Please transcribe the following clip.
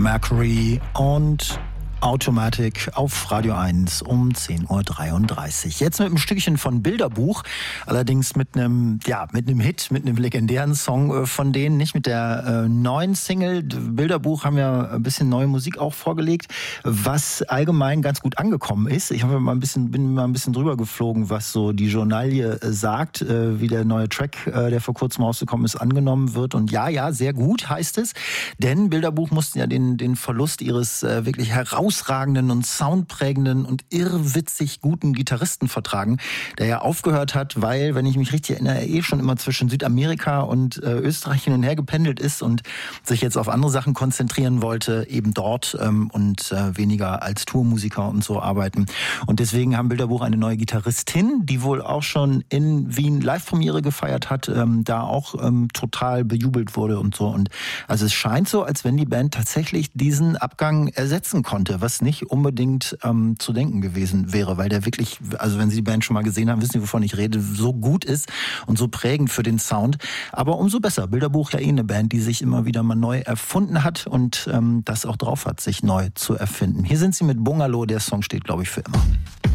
Mercury und Automatic auf Radio 1 um 10.33 Uhr. Jetzt mit einem Stückchen von Bilderbuch, allerdings mit einem Hit, mit einem legendären Song von denen, nicht mit der neuen Single. Bilderbuch haben ja ein bisschen neue Musik auch vorgelegt, was allgemein ganz gut angekommen ist. Ich bin mal ein bisschen drüber geflogen, was so die Journalie sagt, wie der neue Track, der vor kurzem rausgekommen ist, angenommen wird. Und ja, sehr gut heißt es, denn Bilderbuch mussten ja den Verlust ihres wirklich herausragenden und soundprägenden und irrwitzig guten Gitarristen vertragen, der ja aufgehört hat, weil, wenn ich mich richtig erinnere, er schon immer zwischen Südamerika und Österreich hin und her gependelt ist und sich jetzt auf andere Sachen konzentrieren wollte, eben dort und weniger als Tourmusiker und so arbeiten. Und deswegen haben Bilderbuch eine neue Gitarristin, die wohl auch schon in Wien Live-Premiere gefeiert hat, da auch total bejubelt wurde und so. Und also es scheint so, als wenn die Band tatsächlich diesen Abgang ersetzen konnte, was nicht unbedingt zu denken gewesen wäre, weil der wirklich, also wenn Sie die Band schon mal gesehen haben, wissen Sie, wovon ich rede, so gut ist und so prägend für den Sound. Aber umso besser. Bilderbuch ja eine Band, die sich immer wieder mal neu erfunden hat und das auch drauf hat, sich neu zu erfinden. Hier sind sie mit Bungalow, der Song steht, glaube ich, für immer.